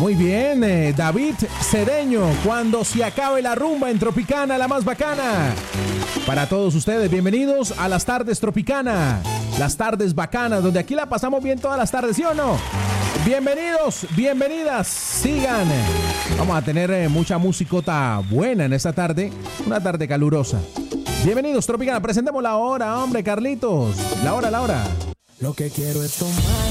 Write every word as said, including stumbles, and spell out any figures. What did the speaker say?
Muy bien, eh, David Cedeño, cuando se acabe la rumba en Tropicana, la más bacana. Para todos ustedes, bienvenidos a las tardes Tropicana, las tardes bacanas, donde aquí la pasamos bien todas las tardes, ¿sí o no? Bienvenidos, bienvenidas, sigan. Vamos a tener eh, mucha musicota buena en esta tarde, una tarde calurosa. Bienvenidos, Tropicana, presentemos la hora, hombre, Carlitos. La hora, la hora. Lo que quiero es tomar